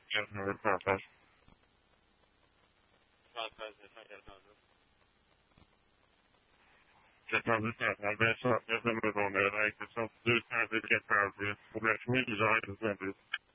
Yes, purpose. Just understand, I guess, there's a little on there, like, it's not, there's times it gets out of it, but that's me design is